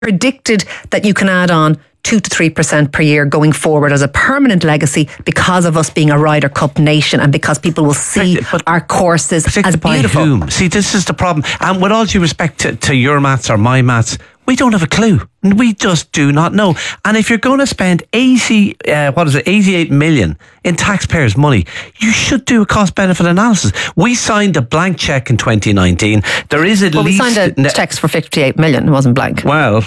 predicted that you can add on 2 to 3% per year going forward as a permanent legacy because of us being a Ryder Cup nation and because people will see our courses as beautiful. Whom? See, this is the problem. And with all due respect to your maths or my maths, we don't have a clue. We just do not know. And if you're going to spend 88 million in taxpayers' money, you should do a cost-benefit analysis. We signed a blank cheque in 2019. There is at least... we signed a cheque for 58 million. It wasn't blank. Well...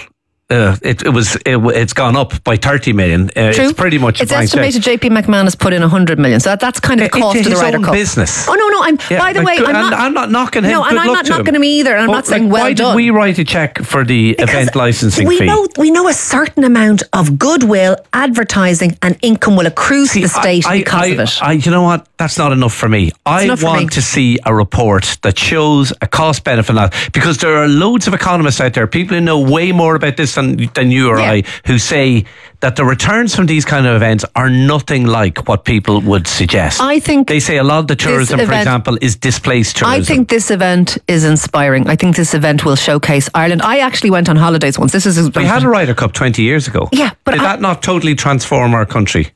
it's gone up by 30 million. True. It's pretty much. It's estimated JP McManus put in 100 million. So that's kind of the cost of the Ryder Cup. Business. Oh no! By the way, I'm not knocking him. No, and I'm not knocking him either. And I'm not saying well done. Why did we write a cheque for the event licensing fee? We know a certain amount of goodwill, advertising, and income will accrue to the state because of it. You know what? That's not enough for me. I want to see a report that shows a cost benefit analysis, because there are loads of economists out there, people who know way more about this than you or I, who say that the returns from these kind of events are nothing like what people would suggest. I think they say a lot of the tourism, for example, is displaced tourism. I think this event is inspiring. I think this event will showcase Ireland. I actually went on holidays once. We had a Ryder Cup 20 years ago. Yeah, but did that not totally transform our country?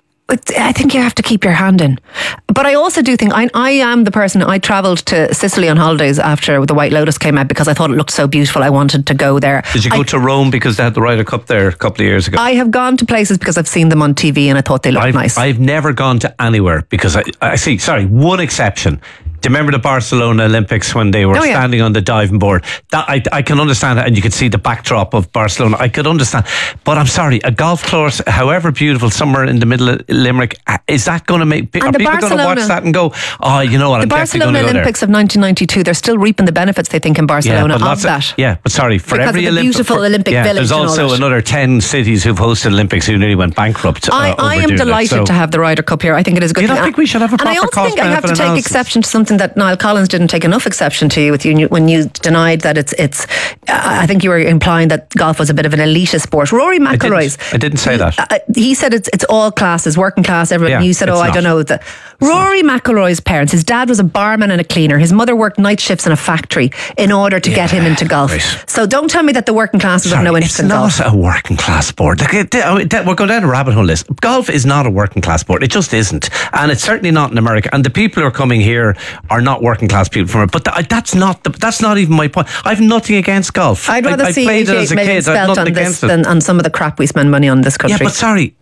I think you have to keep your hand in. But I also do think I am the person. I travelled to Sicily on holidays after the White Lotus came out because I thought it looked so beautiful. I wanted to go there. Did you go to Rome because they had the Ryder Cup there a couple of years ago? I have gone to places because I've seen them on TV and I thought they looked nice. I've never gone to anywhere because I see, one exception. Do you remember the Barcelona Olympics when they were standing on the diving board? That I can understand it, and you could see the backdrop of Barcelona. I could understand. But I'm sorry, a golf course, however beautiful, somewhere in the middle of Limerick, is that going to make... Are people going to watch that and go, oh, you know what, I'm definitely going to go there? The Barcelona Olympics of 1992, they're still reaping the benefits, they think, in Barcelona of that. But sorry, for because every of the beautiful Olympic village. There's also another 10 cities who've hosted Olympics who nearly went bankrupt. I am delighted to have the Ryder Cup here. I think it is a good thing. You don't think we should have a proper cost-benefit analysis? And I also think I have to take exception to something that Niall Collins didn't take enough exception to you when you denied that it's I think you were implying that golf was a bit of an elitist sport. Rory McIlroy's... I didn't say that. He said it's all classes, working class, everyone. You said, I don't know. Rory McIlroy's parents, his dad was a barman and a cleaner. His mother worked night shifts in a factory in order to get him into golf. Right. So don't tell me that the working classes have no interest in golf. It's not a working class sport. We're going down a rabbit hole list. Golf is not a working class sport. It just isn't. And it's certainly not in America. And the people who are coming here are not working class people from it. But that's not even my point. I've nothing against golf. I'd rather see 88 million spent on this than on some of the crap we spend money on in this country. Yeah, but sorry,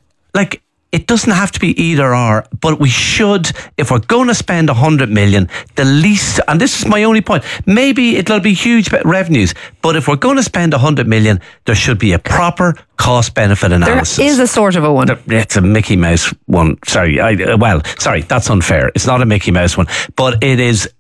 it doesn't have to be either or, but we should, if we're going to spend 100 million, the least, and this is my only point, maybe it'll be huge revenues, but if we're going to spend 100 million, there should be a proper cost-benefit analysis. There is a sort of a one. It's a Mickey Mouse one. Sorry, that's unfair. It's not a Mickey Mouse one, but it is...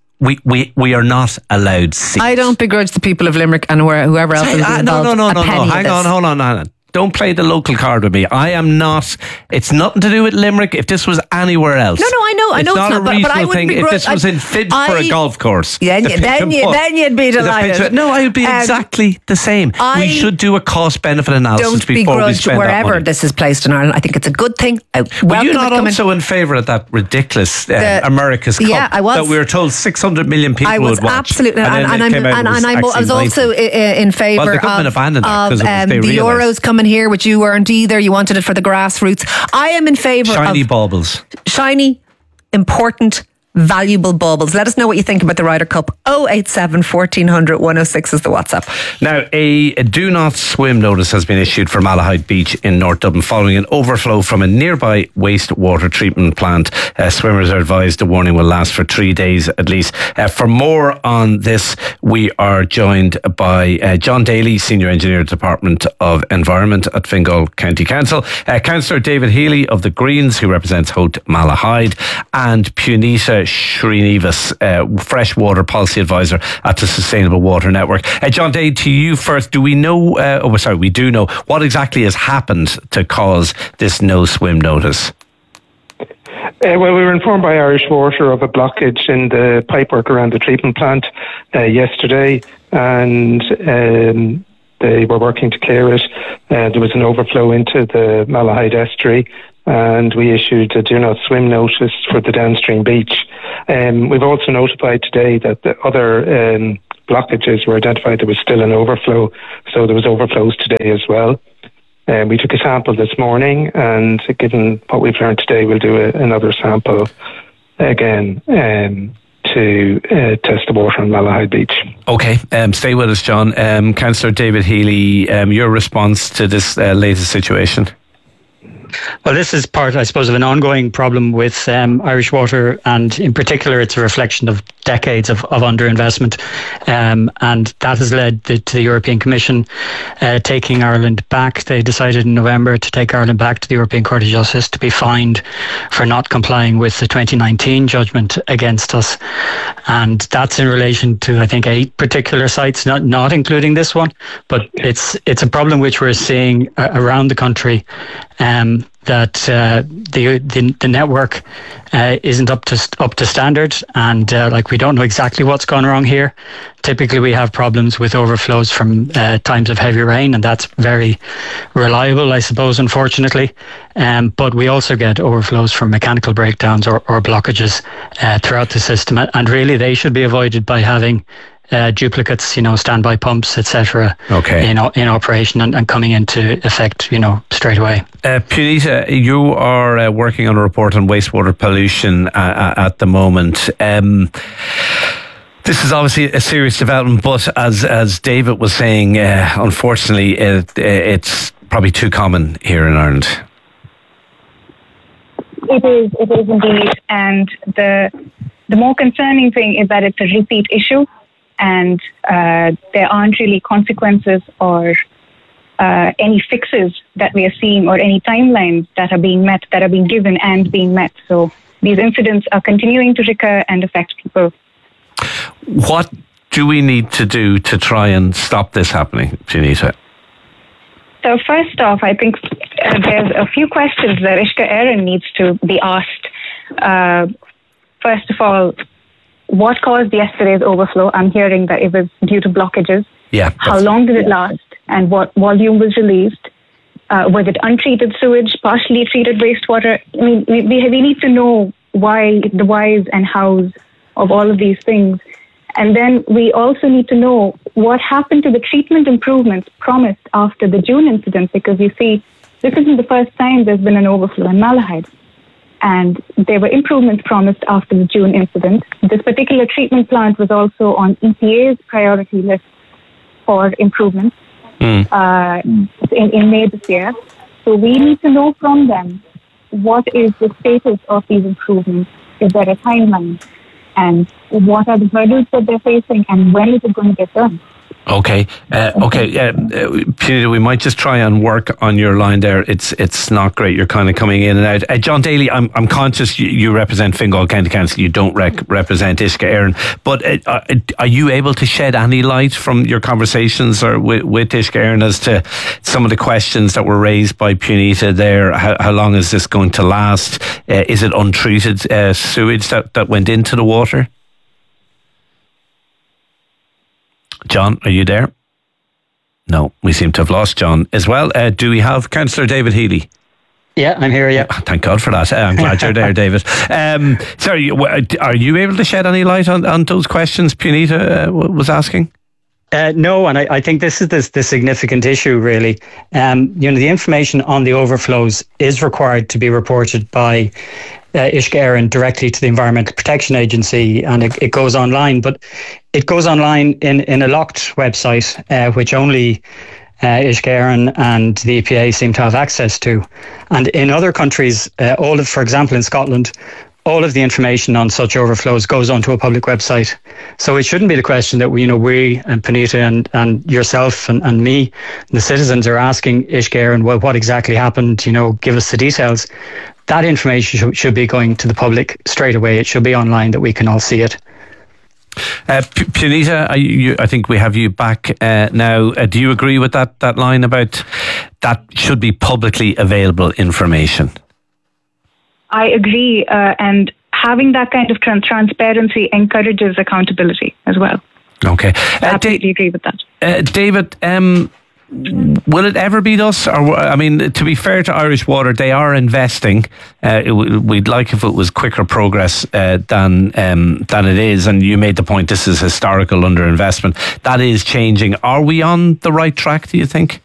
We are not allowed seats. I don't begrudge the people of Limerick and whoever else is involved. No. Hang on, hold on. Don't play the local card with me. I am not. It's nothing to do with Limerick. If this was anywhere else, I know it's not a regional thing. If this was in Fidborough a golf course, then you'd be delighted. No, I would be exactly the same. We should do a cost-benefit analysis before we spend wherever that money. This is placed in Ireland. I think it's a good thing. Were you not also in favour of that ridiculous America's Cup? Yeah, I was. That we were told 600 million people would watch. I was absolutely, I was also in favour of the Euros coming here, which you weren't either. You wanted it for the grassroots. I am in favour of shiny baubles. Shiny, important, valuable baubles. Let us know what you think about the Ryder Cup. 087 1400 106 is the WhatsApp. Now, a do not swim notice has been issued for Malahide Beach in North Dublin following an overflow from a nearby wastewater treatment plant. Swimmers are advised the warning will last for 3 days at least. For more on this, we are joined by John Daly, Senior Engineer, Department of Environment at Fingal County Council, Councillor David Healy of the Greens, who represents Holt Malahide, and Punita Srinivas, Freshwater Policy Advisor at the Sustainable Water Network. John Day, to you first. Do we know, we do know, what exactly has happened to cause this no swim notice? Well, we were informed by Irish Water of a blockage in the pipework around the treatment plant yesterday, and they were working to clear it. There was an overflow into the Malahide estuary, and we issued a do not swim notice for the downstream beach. We've also notified today that the other blockages were identified, there was still an overflow. So there was overflows today as well. We took a sample this morning, and given what we've learned today, we'll do another sample again to test the water on Malahide Beach. Okay, stay with us, John. Councillor David Healy, your response to this latest situation? Well, this is part, I suppose, of an ongoing problem with Irish Water, and in particular, it's a reflection of decades of underinvestment, and that has led to the European Commission taking Ireland back. They decided in November to take Ireland back to the European Court of Justice to be fined for not complying with the 2019 judgment against us, and that's in relation to, I think, 8 particular sites, not including this one, but it's a problem which we're seeing around the country. That the network isn't up to standard, and we don't know exactly what's gone wrong here. Typically, we have problems with overflows from times of heavy rain, and that's very reliable, I suppose, unfortunately. But we also get overflows from mechanical breakdowns or blockages throughout the system, and really they should be avoided by having duplicates, standby pumps, etc. Okay. In operation and coming into effect, straight away. Punita, you are working on a report on wastewater pollution at the moment. This is obviously a serious development, but as David was saying, unfortunately, it's probably too common here in Ireland. It is indeed, and the more concerning thing is that it's a repeat issue. And there aren't really consequences or any fixes that we are seeing, or any timelines that are being given and being met. So these incidents are continuing to recur and affect people. What do we need to do to try and stop this happening, Punita? So first off, I think there's a few questions that Uisce Éireann needs to be asked. First of all, what caused yesterday's overflow? I'm hearing that it was due to blockages. Yeah. How long did it last? And what volume was released? Was it untreated sewage, partially treated wastewater? I mean, we need to know why, the whys and hows of all of these things. And then we also need to know what happened to the treatment improvements promised after the June incident, because you see, this isn't the first time there's been an overflow in Malahide. And there were improvements promised after the June incident. This particular treatment plant was also on EPA's priority list for improvements in May this year. So we need to know from them what is the status of these improvements. Is there a timeline? And what are the hurdles that they're facing, and when is it going to get done? Okay. Punita, we might just try and work on your line there. It's not great. You're kind of coming in and out. John Daly, I'm conscious you represent Fingal County Council. You don't represent Uisce Éireann. But are you able to shed any light from your conversations or with Uisce Éireann as to some of the questions that were raised by Punita there? How long is this going to last? Is it untreated sewage that went into the water? John, are you there? No, we seem to have lost John as well. Do we have Councillor David Healy? Yeah, I'm here, yeah. Thank God for that. I'm glad you're there, David. Sorry, are you able to shed any light on those questions Punita was asking? No, and I think this is the significant issue, really. The information on the overflows is required to be reported by Uisce Éireann directly to the Environmental Protection Agency, and it goes online. But it goes online in a locked website, which only Uisce Éireann and the EPA seem to have access to. And in other countries, for example, in Scotland, all of the information on such overflows goes onto a public website. So it shouldn't be the question that we and Punita and yourself and me, the citizens, are asking Uisce Éireann, well, what exactly happened? Give us the details. That information should be going to the public straight away. It should be online that we can all see it. Punita, I think we have you back now. Do you agree with that line about that should be publicly available information? I agree, and having that kind of transparency encourages accountability as well. Okay. I absolutely agree with that. David, Will it ever be thus? Or, I mean, to be fair to Irish Water, they are investing. We'd like if it was quicker progress than it is. And you made the point, this is historical underinvestment. That is changing. Are we on the right track, do you think?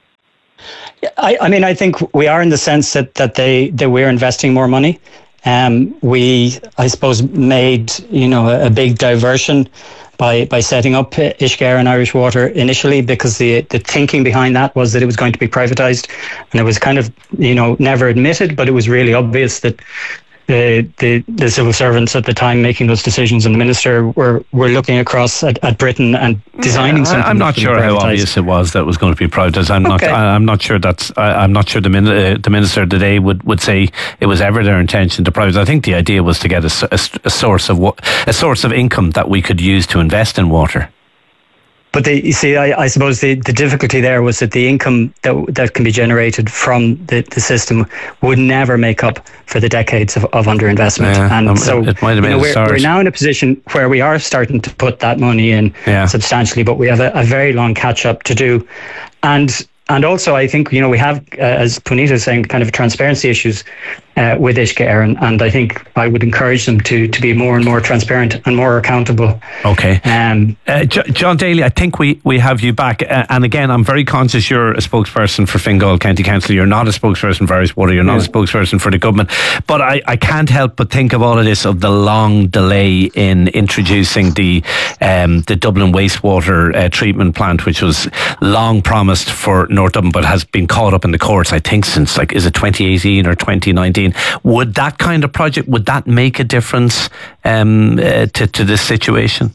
I mean, I think we are in the sense that we're investing more money. We, I suppose, made a big diversion by setting up Uisce and Irish Water initially, because the thinking behind that was that it was going to be privatised, and it was kind of never admitted, but it was really obvious that the civil servants at the time making those decisions and the minister were looking across at Britain and designing something. I'm not sure how obvious it was that it was going to be privatised. I'm not sure the minister today would say it was ever their intention to privatise. I think the idea was to get a source of income that we could use to invest in water. But I suppose the difficulty there was that the income that can be generated from the system would never make up for the decades of underinvestment. Yeah, and so it might have been we're now in a position where we are starting to put that money in substantially, but we have a very long catch up to do. And also, I think, we have, as Puneeta is saying, kind of transparency issues with Uisce Éireann, and I think I would encourage them to be more and more transparent and more accountable. Okay. John Daly, I think we have you back. And again, I'm very conscious you're a spokesperson for Fingal County Council. You're not a spokesperson for Irish Water. You're not a spokesperson for the government. But I can't help but think of all of this, of the long delay in introducing the Dublin wastewater treatment plant, which was long promised for North Dublin, but has been caught up in the courts, I think, since, is it 2018 or 2019? Would that kind of project, would that make a difference to this situation?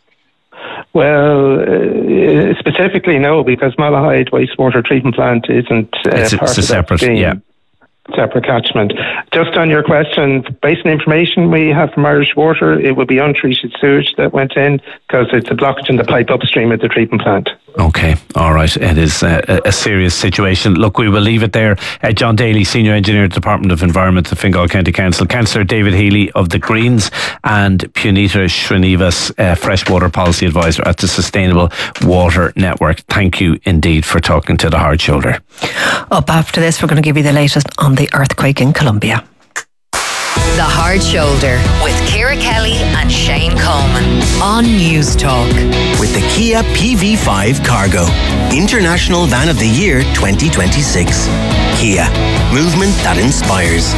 Well, specifically no, because Malahide wastewater treatment plant isn't it's a separate, separate catchment. Just on your question, based on information we have from Irish Water, it would be untreated sewage that went in, because it's a blockage in the pipe upstream of the treatment plant. Okay, all right. It is a serious situation. Look, we will leave it there. John Daly, Senior Engineer at the Department of Environment at Fingal County Council, Councillor David Healy of the Greens, and Puneeta Srinivas, Freshwater Policy Advisor at the Sustainable Water Network. Thank you indeed for talking to The Hard Shoulder. Up after this, we're going to give you the latest on the earthquake in Colombia. The Hard Shoulder with Ciara Kelly and Shane Coleman on News Talk. With the Kia PV5 Cargo, International Van of the Year 2026. Kia, movement that inspires.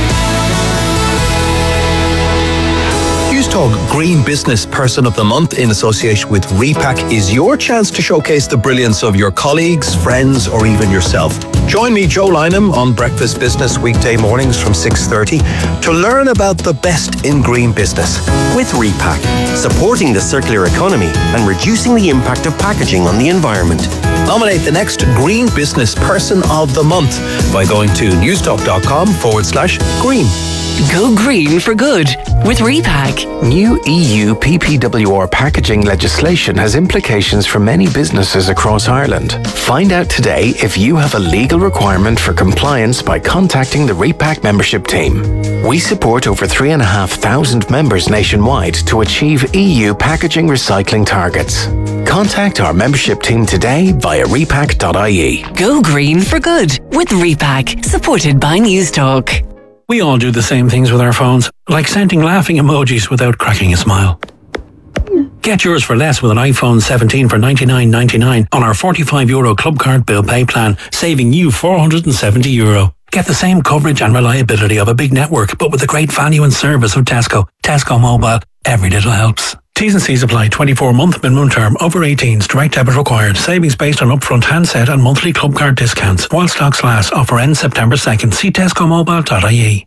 Newstalk Green Business Person of the Month in association with Repack is your chance to showcase the brilliance of your colleagues, friends, or even yourself. Join me, Joe Lynham, on Breakfast Business weekday mornings from 6:30 to learn about the best in green business. With Repack, supporting the circular economy and reducing the impact of packaging on the environment. Nominate the next Green Business Person of the Month by going to newstalk.com/green. Go green for good with Repack. New EU PPWR packaging legislation has implications for many businesses across Ireland. Find out today if you have a legal requirement for compliance by contacting the Repack membership team. We support over 3,500 members nationwide to achieve EU packaging recycling targets. Contact our membership team today via repack.ie. Go green for good with Repack, supported by News Talk. We all do the same things with our phones, like sending laughing emojis without cracking a smile. Get yours for less with an iPhone 17 for €99.99 on our €45 Club Card Bill Pay plan, saving you €470. Get the same coverage and reliability of a big network, but with the great value and service of Tesco. Tesco Mobile. Every little helps. T's and C's apply. 24-month minimum term. Over 18s. Direct debit required. Savings based on upfront handset and monthly club card discounts. While stocks last. Offer ends September 2nd. See tescomobile.ie.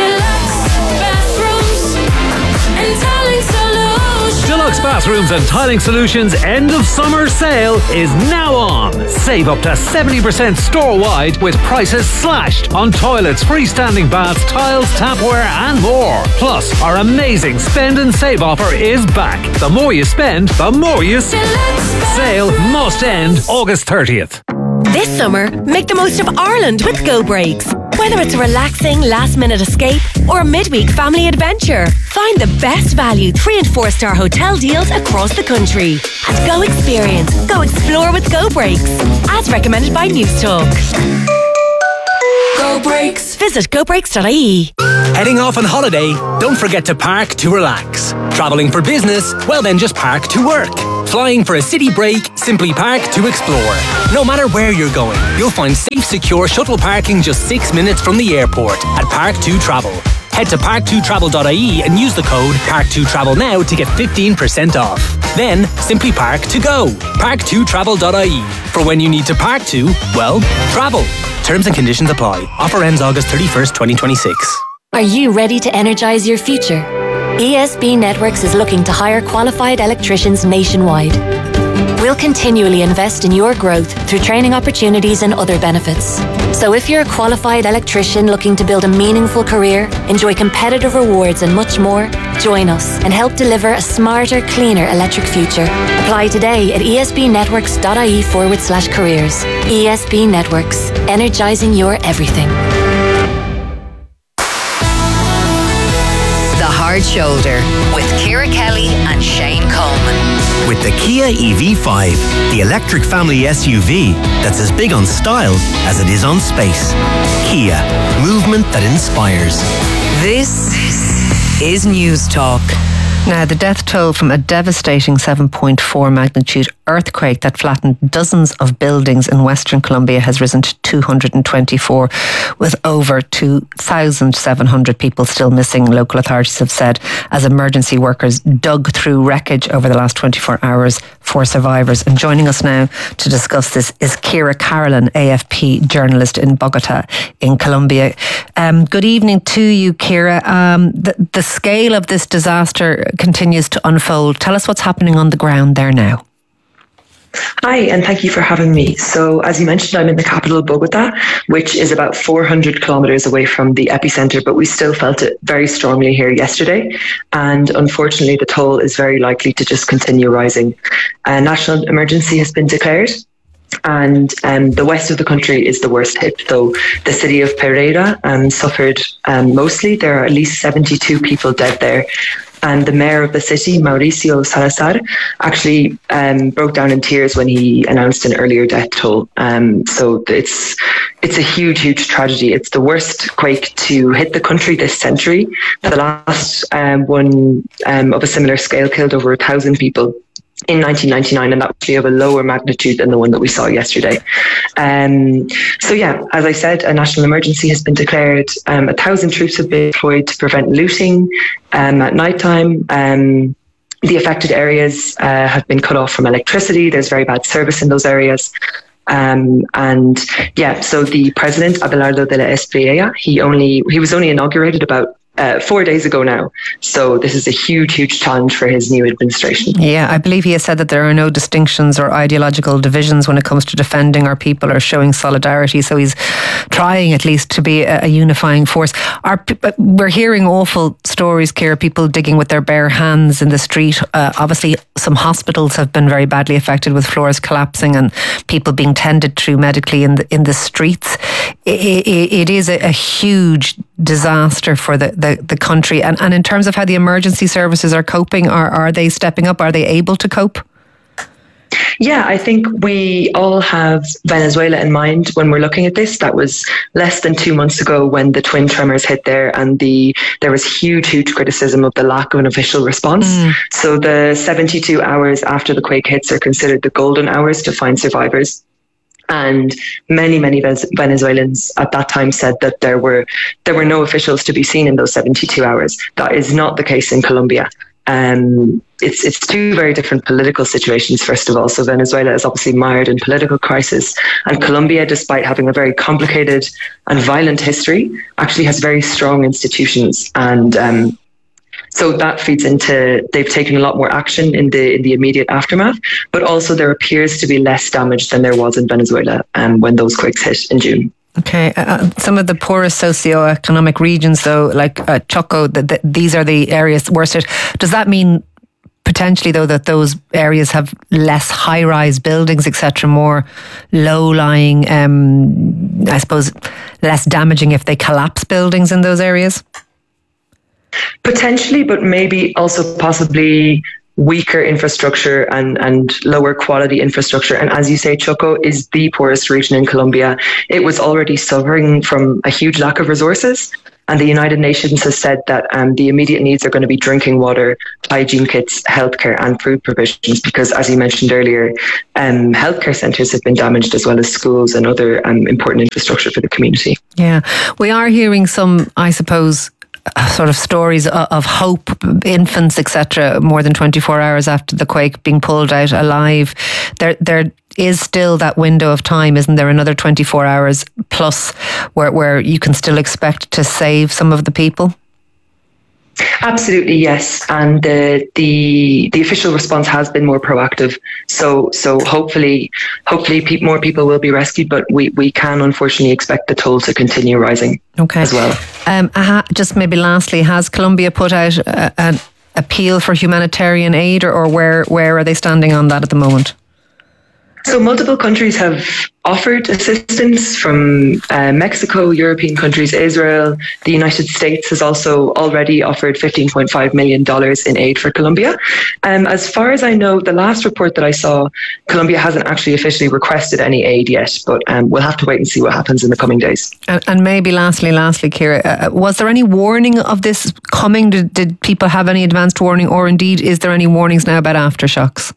Deluxe Bathrooms and Tiling Solutions end of summer sale is now on. Save up to 70% store-wide with prices slashed on toilets, freestanding baths, tiles, tapware and more. Plus, our amazing spend and save offer is back. The more you spend, the more you save. Sale must end August 30th. This summer, make the most of Ireland with Go Breaks. Whether it's a relaxing last-minute escape or a midweek family adventure. Find the best value 3 and 4 star hotel deals across the country. And go experience, go explore with Go Breaks. As recommended by News Talk. Go Breaks. Visit gobreaks.ie. Heading off on holiday? Don't forget to park to relax. Travelling for business? Well then just park to work. Flying for a city break? Simply park to explore. No matter where you're going, you'll find safe, secure shuttle parking just 6 minutes from the airport at Park2Travel. Head to park2travel.ie and use the code Park2Travel now to get 15% off. Then simply park to go. Park2travel.ie. For when you need to park to, well, travel. Terms and conditions apply. Offer ends August 31st, 2026. Are you ready to energise your future? ESB Networks is looking to hire qualified electricians nationwide. We'll continually invest in your growth through training opportunities and other benefits. So if you're a qualified electrician looking to build a meaningful career, enjoy competitive rewards and much more, join us and help deliver a smarter, cleaner electric future. Apply today at esbnetworks.ie/careers. ESB Networks, energising your everything. The Hard Shoulder with Ciara Kelly and Shane Coleman. With the Kia EV5, the electric family SUV that's as big on style as it is on space. Kia, movement that inspires. This is News Talk. Now, the death toll from a devastating 7.4 magnitude earthquake that flattened dozens of buildings in Western Colombia has risen to 224, with over 2,700 people still missing, local authorities have said, as emergency workers dug through wreckage over the last 24 hours for survivors. And joining us now to discuss this is Ciara Carolyn, AFP journalist in Bogota in Colombia. Good evening to you, Ciara. The scale of this disaster continues to unfold. Tell us what's happening on the ground there now. Hi, and thank you for having me. So, as you mentioned, I'm in the capital, Bogota, which is about 400 kilometers away from the epicenter, but we still felt it very strongly here yesterday. And unfortunately, the toll is very likely to just continue rising. A national emergency has been declared. And the west of the country is the worst hit, though the city of Pereira suffered mostly. There are at least 72 people dead there. And the mayor of the city, Mauricio Salazar, actually broke down in tears when he announced an earlier death toll. So it's a huge, huge tragedy. It's the worst quake to hit the country this century. The last one of a similar scale killed over 1,000 people in 1999, and that was actually of a lower magnitude than the one that we saw yesterday. So yeah, as I said, a national emergency has been declared. 1,000 troops have been deployed to prevent looting at nighttime. The affected areas have been cut off from electricity. There's very bad service in those areas. And yeah, so the president, Abelardo de la Espriella, he was only inaugurated about 4 days ago now. So this is a huge, huge challenge for his new administration. Yeah, I believe he has said that there are no distinctions or ideological divisions when it comes to defending our people or showing solidarity. So he's trying at least to be a unifying force. We're hearing awful stories, Ciara, people digging with their bare hands in the street. Obviously, some hospitals have been very badly affected with floors collapsing and people being tended to medically in the streets. It is a huge disaster for the country. And in terms of how the emergency services are coping, are they stepping up? Are they able to cope? Yeah, I think we all have Venezuela in mind when we're looking at this. That was less than 2 months ago when the twin tremors hit there, and there was huge, huge criticism of the lack of an official response. So the 72 hours after the quake hits are considered the golden hours to find survivors. And many, many Venezuelans at that time said that there were no officials to be seen in those 72 hours. That is not the case in Colombia. It's two very different political situations, first of all. So Venezuela is obviously mired in political crisis, and Colombia, despite having a very complicated and violent history, actually has very strong institutions. And so that feeds into, they've taken a lot more action in the immediate aftermath, but also there appears to be less damage than there was in Venezuela when those quakes hit in June. Okay, some of the poorest socioeconomic regions, though, like Choco, these are the areas worst hit. Does that mean potentially, though, that those areas have less high-rise buildings, etc., more low-lying, I suppose, less damaging if they collapse buildings in those areas? Potentially, but maybe also possibly weaker infrastructure and lower quality infrastructure. And as you say, Choco is the poorest region in Colombia. It was already suffering from a huge lack of resources. And the United Nations has said that the immediate needs are going to be drinking water, hygiene kits, healthcare and food provisions, because as you mentioned earlier, healthcare centres have been damaged as well as schools and other important infrastructure for the community. Yeah, we are hearing some, I suppose, sort of stories of hope, infants, etc., more than 24 hours after the quake being pulled out alive. There is still that window of time, isn't there? Another 24 hours plus where you can still expect to save some of the people? Absolutely, yes. And the official response has been more proactive. So hopefully more people will be rescued, but we can unfortunately expect the toll to continue rising as well. Just maybe lastly, has Colombia put out an appeal for humanitarian aid, or where are they standing on that at the moment? So multiple countries have offered assistance, from Mexico, European countries, Israel. The United States has also already offered $15.5 million in aid for Colombia. As far as I know, the last report that I saw, Colombia hasn't actually officially requested any aid yet, but we'll have to wait and see what happens in the coming days. And maybe lastly, Ciara, was there any warning of this coming? Did people have any advanced warning, or indeed is there any warnings now about aftershocks?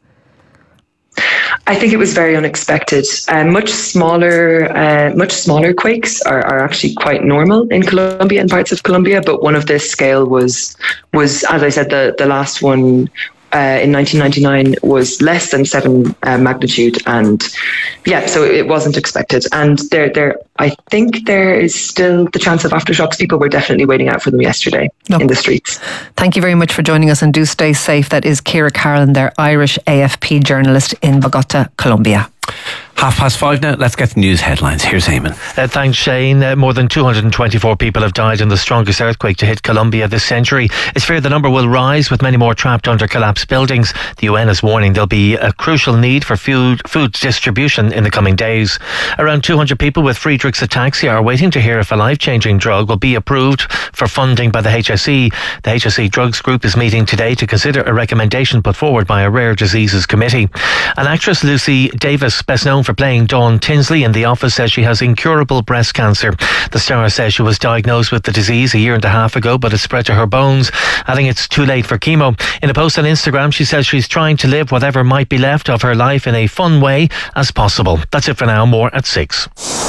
I think it was very unexpected. Much smaller quakes are actually quite normal in Colombia and parts of Colombia, but one of this scale was as I said, the last one in 1999 was less than 7 magnitude, and so it wasn't expected. And I think there is still the chance of aftershocks. People were definitely waiting out for them yesterday in the streets. Thank you very much for joining us, and do stay safe. That is Ciara Carlin, their Irish AFP journalist in Bogota, Colombia. 5:30 now. Let's get the news headlines. Here's Eamon. Thanks, Shane. More than 224 people have died in the strongest earthquake to hit Colombia this century. It's feared the number will rise, with many more trapped under collapsed buildings. The UN is warning there'll be a crucial need for food distribution in the coming days. Around 200 people with Friedreich's ataxia are waiting to hear if a life-changing drug will be approved for funding by the HSE. The HSE Drugs Group is meeting today to consider a recommendation put forward by a Rare Diseases Committee. And actress Lucy Davis, best known for playing Dawn Tinsley in The Office, says she has incurable breast cancer. The star says she was diagnosed with the disease a year and a half ago, but it spread to her bones, adding it's too late for chemo. In a post on Instagram, she says she's trying to live whatever might be left of her life in a fun way as possible. That's it for now. More at 6.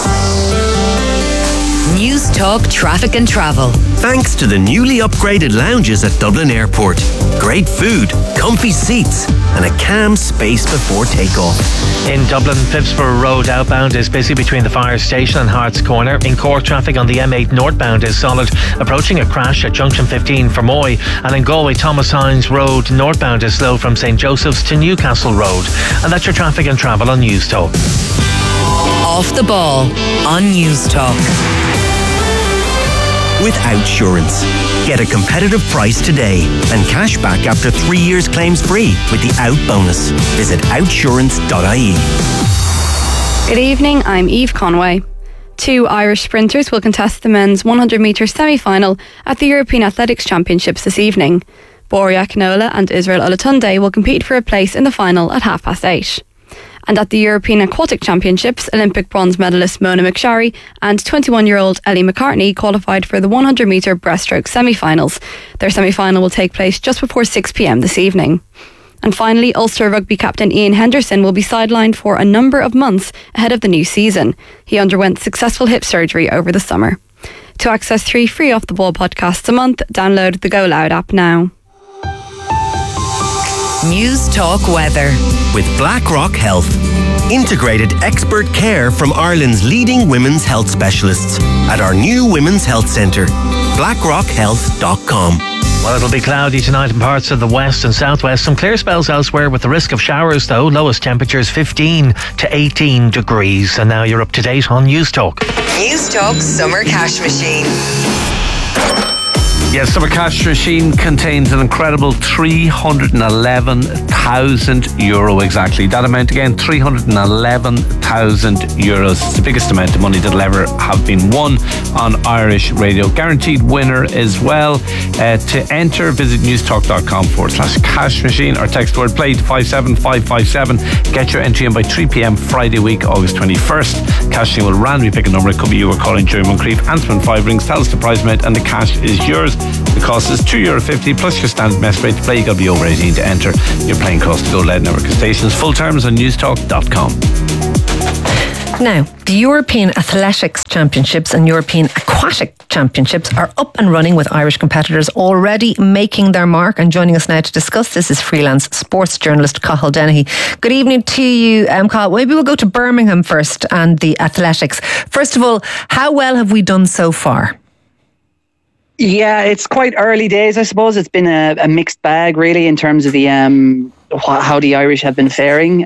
News Talk Traffic and Travel. Thanks to the newly upgraded lounges at Dublin Airport. Great food, comfy seats and a calm space before takeoff. In Dublin, Phibsborough Road outbound is busy between the fire station and Hart's Corner. In Cork, traffic on the M8 northbound is solid, approaching a crash at Junction 15 for Moy. And in Galway, Thomas Hines Road northbound is slow from St Joseph's to Newcastle Road. And that's your traffic and travel on News Talk. Off the ball on News Talk. With Outsurance. Get a competitive price today and cash back after 3 years claims free with the Out bonus. Visit outsurance.ie. Good evening, I'm Eve Conway. 2 Irish sprinters will contest the men's 100 metre semi-final at the European Athletics Championships this evening. Borja Canola and Israel Olatunde will compete for a place in the final at 8:30. And at the European Aquatic Championships, Olympic bronze medalist Mona McSharry and 21-year-old Ellie McCartney qualified for the 100 metre breaststroke semi-finals. Their semi-final will take place just before 6 p.m. this evening. And finally, Ulster rugby captain Ian Henderson will be sidelined for a number of months ahead of the new season. He underwent successful hip surgery over the summer. To access 3 free Off the Ball podcasts a month, download the Go Loud app now. News Talk Weather. With BlackRock Health. Integrated expert care from Ireland's leading women's health specialists at our new Women's Health Centre. BlackRockHealth.com. Well, it'll be cloudy tonight in parts of the west and southwest. Some clear spells elsewhere with the risk of showers, though. Lowest temperatures 15 to 18 degrees. And now you're up to date on News Talk. News Talk Summer Cash Machine. Yes, Summer Cash Machine contains an incredible €311,000 exactly. That amount again, €311,000. It's the biggest amount of money that'll ever have been won on Irish radio. Guaranteed winner as well. To enter, visit newstalk.com/cash machine or text the word play to 57557. Get your entry in by 3 p.m. Friday week, August 21st. Cash machine will randomly pick a number. It could be you or calling Jerry Moncrief. Answer in 5 rings. Tell us the prize amount and the cash is yours. The cost is €2.50 plus your standard mess rate to play. You got to be over 18 to enter. Your playing cost to go lead network stations. Full terms on newstalk.com. Now, the European Athletics Championships and European Aquatic Championships are up and running with Irish competitors already making their mark. And joining us now to discuss this is freelance sports journalist Cathal Dennehy. Good evening to you, Cathal. Maybe we'll go to Birmingham first and the athletics. First of all, how well have we done so far? Yeah, it's quite early days, I suppose. It's been a mixed bag, really, in terms of the how the Irish have been faring.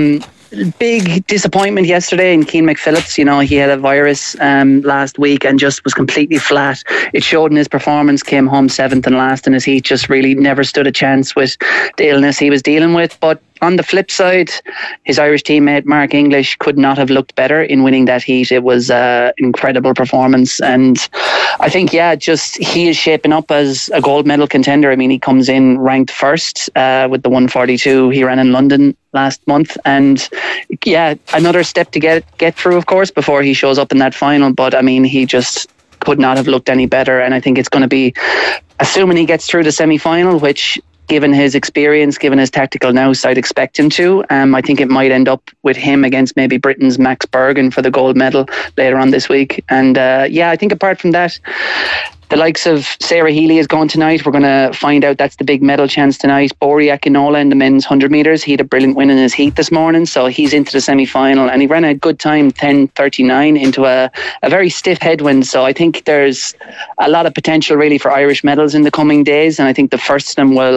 Big disappointment yesterday in Cian McPhillips. You know, he had a virus last week and just was completely flat. It showed in his performance, came home 7th and last in his heat, just really never stood a chance with the illness he was dealing with. But on the flip side, his Irish teammate Mark English could not have looked better in winning that heat. It was an incredible performance, and I think he is shaping up as a gold medal contender. I mean, he comes in ranked first with the 1:42 he ran in London last month, and another step to get through, of course, before he shows up in that final. But I mean, he just could not have looked any better, and I think it's going to be, assuming he gets through the semi-final, which, given his experience, given his tactical nous, I'd expect him to. I think it might end up with him against maybe Britain's Max Bergen for the gold medal later on this week. And I think apart from that, the likes of Sarah Healy is going tonight. We're going to find out. That's the big medal chance tonight. Bori Akinola in the men's 100 metres. He had a brilliant win in his heat this morning, so he's into the semi-final, and he ran a good time, 10:39, into a very stiff headwind. So I think there's a lot of potential really for Irish medals in the coming days, and I think the first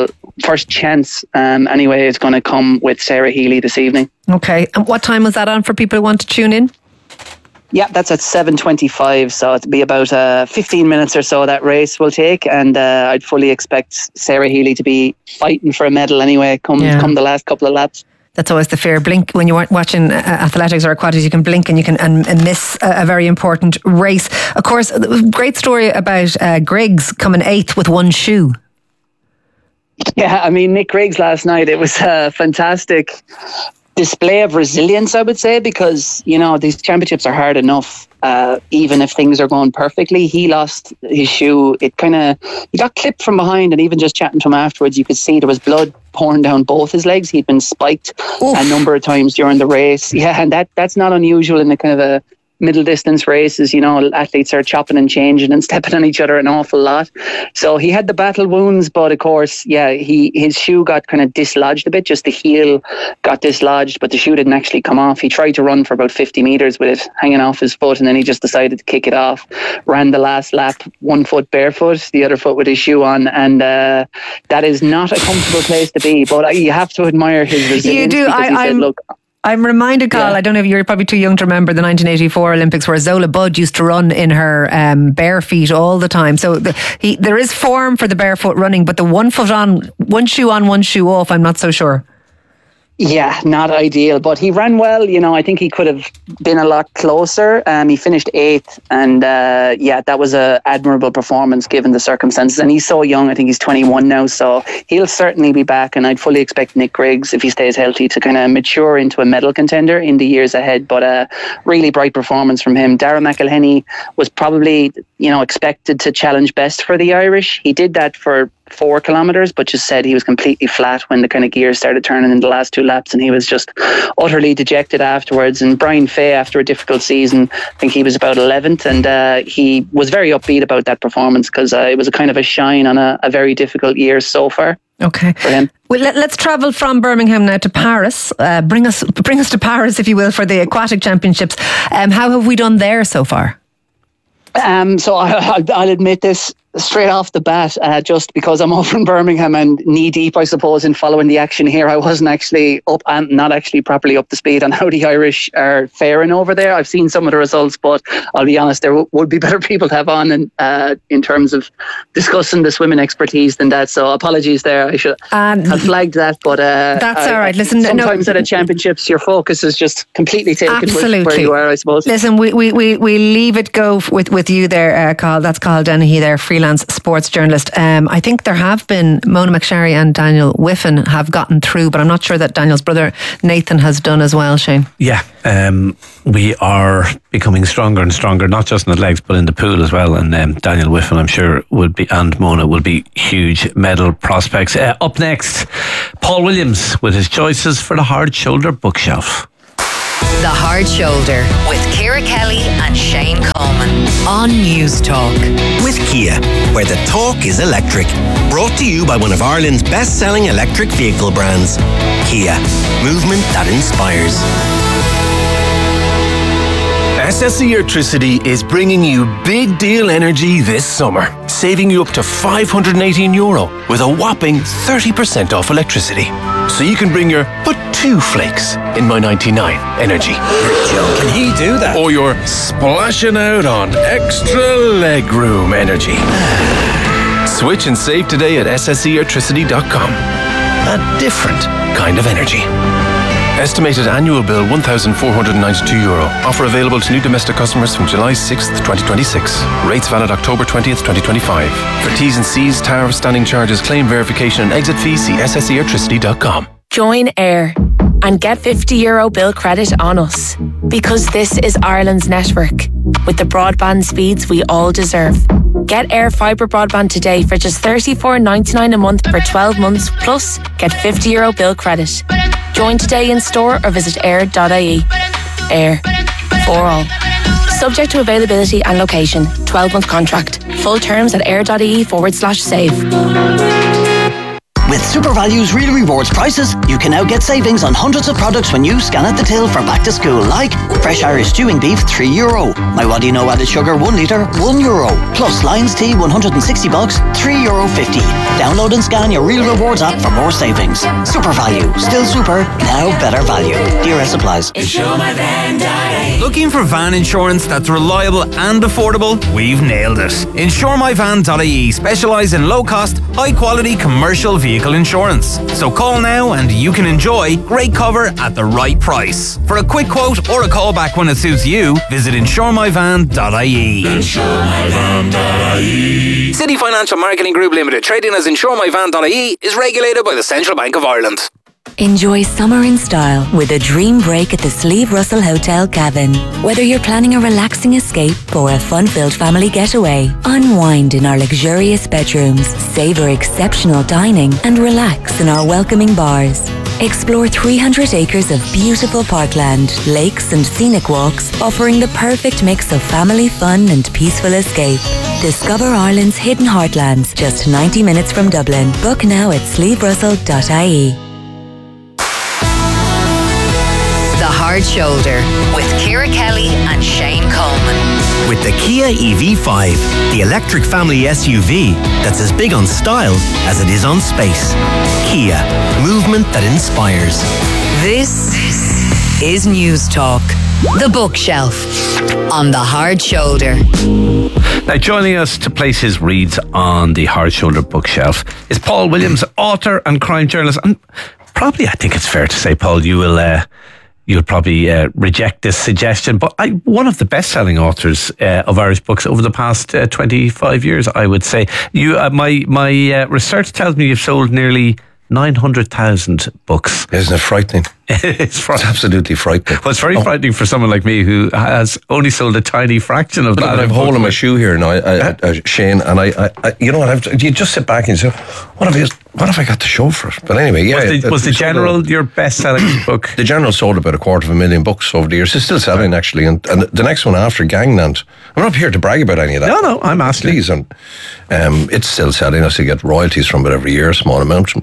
chance anyway is going to come with Sarah Healy this evening. Okay, and what time was that on for people who want to tune in? Yeah, that's at 7:25, so it'll be about 15 minutes or so that race will take, and I'd fully expect Sarah Healy to be fighting for a medal anyway come the last couple of laps. That's always the fear. Blink when you weren't watching athletics or aquatics. You can blink and you can and miss a very important race. Of course, great story about Griggs coming 8th with one shoe. Yeah, I mean, Nick Griggs last night, it was a fantastic display of resilience, I would say, because, you know, these championships are hard enough, even if things are going perfectly. He lost his shoe. He got clipped from behind, and even just chatting to him afterwards, you could see there was blood pouring down both his legs. He'd been spiked a number of times during the race. Yeah, and that's not unusual in the kind of a middle distance races. You know, athletes are chopping and changing and stepping on each other an awful lot. So he had the battle wounds, but of course, his shoe got kind of dislodged a bit. Just the heel got dislodged, but the shoe didn't actually come off. He tried to run for about 50 metres with it hanging off his foot, and then he just decided to kick it off. Ran the last lap, one foot barefoot, the other foot with his shoe on, and that is not a comfortable place to be. But you have to admire his resilience. You do. I'm reminded, Carl, I don't know if you're probably too young to remember the 1984 Olympics where Zola Budd used to run in her bare feet all the time. So there is form for the barefoot running, but the one foot on, one shoe on, one shoe off, I'm not so sure. Yeah, not ideal, but he ran well. You know, I think he could have been a lot closer. He finished 8th, and that was an admirable performance given the circumstances. And he's so young. I think he's 21 now, so he'll certainly be back. And I'd fully expect Nick Griggs, if he stays healthy, to kind of mature into a medal contender in the years ahead. But a really bright performance from him. Darragh McElhenney was probably, expected to challenge best for the Irish. He did that for 4 kilometres, but just said he was completely flat when the kind of gears started turning in the last 2 laps, and he was just utterly dejected afterwards. And Brian Fay, after a difficult season, I think he was about 11th, and he was very upbeat about that performance because it was a kind of a shine on a very difficult year so far. Okay. For him. Well, let's travel from Birmingham now to Paris. Bring us to Paris, if you will, for the aquatic championships. How have we done there so far? So I'll admit this. straight off the bat, just because I'm over in Birmingham and knee deep, I suppose, in following the action here, I wasn't actually up and not actually properly up to speed on how the Irish are faring over there. I've seen some of the results, but I'll be honest, there would be better people to have on in terms of discussing the swimming expertise than that. So apologies there. I should have flagged that, but that's all right. Listen, sometimes at a championships, your focus is just completely taken with where you are, I suppose. Listen, we leave it go with you there, Carl. That's Carl Dennehy there, freelance sports journalist. I think there have been Mona McSharry and Daniel Whiffen have gotten through, but I'm not sure that Daniel's brother Nathan has done as well, Shane. Yeah, we are becoming stronger and stronger, not just in the legs but in the pool as well, and Daniel Whiffen, I'm sure, would be, and Mona will be huge medal prospects. Up next, Paul Williams with his choices for the Hard Shoulder bookshelf. The Hard Shoulder with Ciara Kelly and Shane Coleman on News Talk. With Kia, where the talk is electric. Brought to you by one of Ireland's best-selling electric vehicle brands. Kia, movement that inspires. SSE Electricity is bringing you big deal energy this summer, saving you up to €518 with a whopping 30% off electricity. So you can bring your but 2 flakes in my 99 energy. Can he do that? Or you're splashing out on extra legroom energy. Switch and save today at SSEelectricity.com. A different kind of energy. Estimated annual bill €1,492. Offer available to new domestic customers from July 6th, 2026. Rates valid October 20th, 2025. For T's and C's, tariff, standing charges, claim verification and exit fees, see SSEelectricity.com. Join AIR and get €50 bill credit on us, because this is Ireland's network with the broadband speeds we all deserve. Get AIR fibre broadband today for just $34.99 a month for 12 months, plus get €50 bill credit. Join today in store or visit air.ie. AIR, for all. Subject to availability and location. 12-month contract. Full terms at air.ie/save. With SuperValue's Real Rewards prices, you can now get savings on hundreds of products when you scan at the till for back to school, like fresh Irish stewing beef, €3. My What Do You Know added sugar, 1 litre, €1. Plus Lions Tea, $160, €3.50. Download and scan your Real Rewards app for more savings. SuperValue, still super, now better value. DRS applies. Looking for van insurance that's reliable and affordable? We've nailed it. InsureMyVan.ie specialise in low-cost, high-quality commercial vehicle insurance. So call now and you can enjoy great cover at the right price. For a quick quote or a call back when it suits you, visit InsureMyVan.ie. InsureMyVan.ie. City Financial Marketing Group Limited, trading as InsureMyVan.ie, is regulated by the Central Bank of Ireland. Enjoy summer in style with a dream break at the Sleeve Russell Hotel Cavan. Whether you're planning a relaxing escape or a fun-filled family getaway, unwind in our luxurious bedrooms, savour exceptional dining and relax in our welcoming bars. Explore 300 acres of beautiful parkland, lakes and scenic walks, offering the perfect mix of family fun and peaceful escape. Discover Ireland's hidden heartlands, just 90 minutes from Dublin. Book now at sleeverussell.ie. The Hard Shoulder with Ciara Kelly and Shane Coleman. With the Kia EV5, the electric family SUV that's as big on style as it is on space. Kia, movement that inspires. This is News Talk. The Bookshelf on The Hard Shoulder. Now, joining us to place his reads on the Hard Shoulder bookshelf is Paul Williams, author and crime journalist. And probably, I think it's fair to say, Paul, you'll probably reject this suggestion, but one of the best-selling authors of Irish books over the past 25 years, I would say. You, my research tells me you've sold nearly 900,000 books. Isn't it frightening? It's absolutely frightening. Well, it's very frightening for someone like me who has only sold a tiny fraction of that. I have a hole in my shoe here now, Shane, and I you know what? You just sit back and say, what have I got to show for it? But anyway, yeah. Was the General your best-selling book? The General sold about 250,000 books over the years. It's still selling, actually, and the next one after, Gangland. I'm not here to brag about any of that. No, I'm asking. Please, and it's still selling. I still get royalties from it every year, a small amount.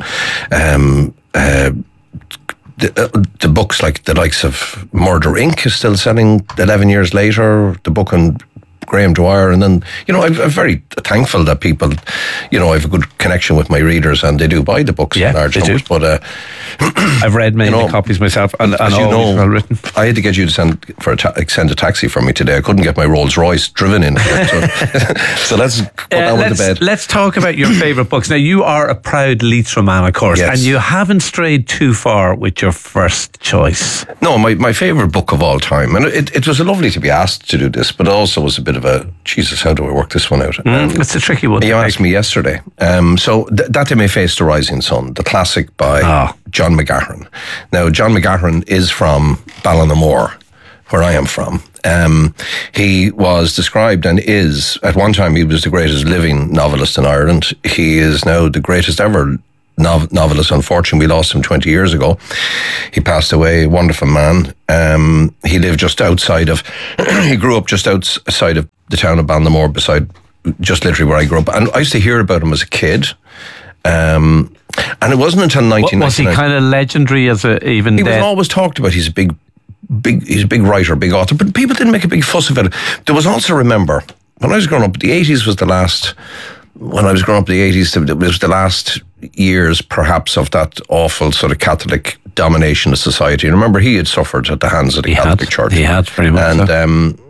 The books like the likes of Murder Inc. is still selling 11 years later. The book on Graham Dwyer, and then, I'm very thankful that people, I have a good connection with my readers, and they do buy the books in large numbers. But I've read many copies myself, and as you know, well written. I had to get you to send a taxi for me today. I couldn't get my Rolls Royce driven in. So let's put that one to bed. Let's talk about your favourite books. Now, you are a proud Leitrim man, of course, and you haven't strayed too far with your first choice. No, my favourite book of all time, and it was lovely to be asked to do this, but also was a bit of a, Jesus, how do I work this one out? It's a tricky one. You asked me yesterday. So That They May Face the Rising Sun, the classic by John McGahern. Now, John McGahern is from Ballinamore, where I am from. He was described and is, at one time, he was the greatest living novelist in Ireland. He is now the greatest ever novelist. Unfortunately, we lost him 20 years ago. He passed away, a wonderful man. He lived just outside of, he grew up just outside of the town of Ballinamore, beside just literally where I grew up. And I used to hear about him as a kid. And it wasn't until 1999. Was he kind of legendary as even he then? He was always talked about. He's a big writer, big author, but people didn't make a big fuss about it. There was also, remember, when I was growing up, the 80s was the last, when I was growing up, it was the last years, perhaps, of that awful sort of Catholic domination of society. And remember, he had suffered at the hands of the Catholic Church. He had, very much. And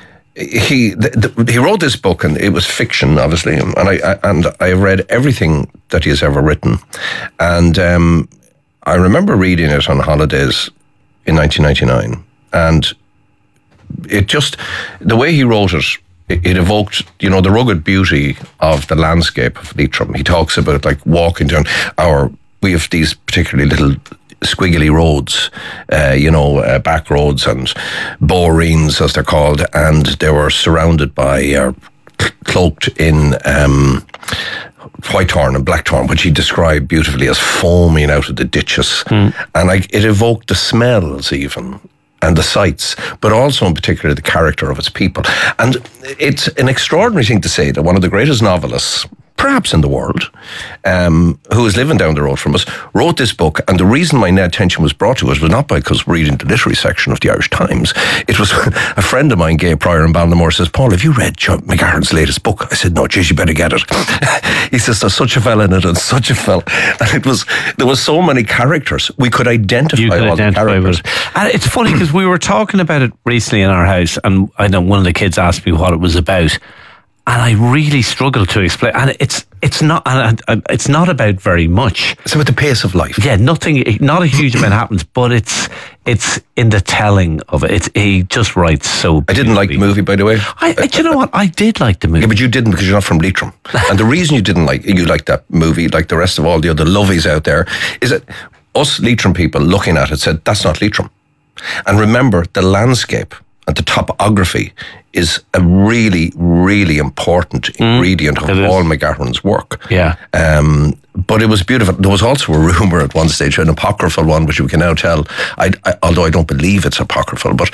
he wrote this book, and it was fiction, obviously, and I read everything that he has ever written. And I remember reading it on holidays in 1999, and it just, the way he wrote it, it evoked, the rugged beauty of the landscape of Leitrim. He talks about like walking down we have these particularly little squiggly roads, back roads and boreens as they're called, and they were surrounded by, cloaked in whitethorn and blackthorn, which he described beautifully as foaming out of the ditches. And it evoked the smells even, and the sights, but also in particular the character of its people. And it's an extraordinary thing to say that one of the greatest novelists, perhaps in the world, who is living down the road from us, wrote this book. And the reason my attention was brought to it was not because reading the literary section of the Irish Times. It was a friend of mine, Gay Pryor in Ballinamore, says, "Paul, have you read John McGahern's latest book?" I said, "No, geez, you better get it." He says, "There's such a fella in it, and such a fella." And there was so many characters. We could identify all the characters. And it's funny because we were talking about it recently in our house, and I know one of the kids asked me what it was about. And I really struggle to explain. And it's not about very much. It's about the pace of life. Yeah, not a huge amount happens, but it's in the telling of it. He just writes so beautifully. I didn't like the movie, by the way. Do you know what? I did like the movie. Yeah, but you didn't because you're not from Leitrim. And the reason you liked that movie, like the rest of all the other lovies out there, is that us Leitrim people looking at it said, that's not Leitrim. And remember, the landscape and the topography is a really, really important ingredient of all McGahern's work. Yeah. But it was beautiful. There was also a rumour at one stage, an apocryphal one, which we can now tell, although I don't believe it's apocryphal, but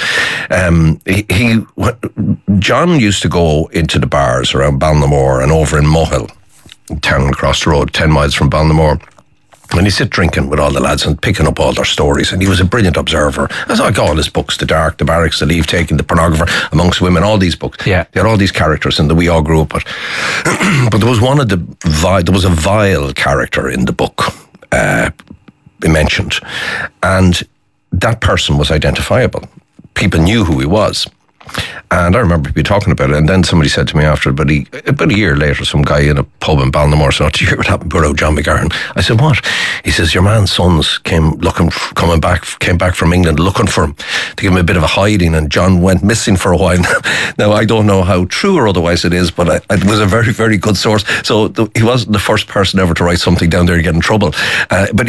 John used to go into the bars around Ballinamore and over in Mohill, town across the road, 10 miles from Ballinamore. And he'd sit drinking with all the lads and picking up all their stories. And he was a brilliant observer. As like all his books, The Dark, The Barracks, The Leave Taking, The Pornographer, Amongst Women, all these books. Yeah. They had all these characters and that we all grew up with. But there was there was a vile character in the book mentioned. And that person was identifiable. People knew who he was. And I remember people talking about it, and then somebody said to me after about a year later, some guy in a pub in Ballinamore said, "Do you hear what happened about John McGahern?" I said, "What?" He says, "Your man's sons came back from England looking for him to give him a bit of a hiding, and John went missing for a while." Now I don't know how true or otherwise it is, but it was a very, very good source. So he wasn't the first person ever to write something down there and get in trouble. But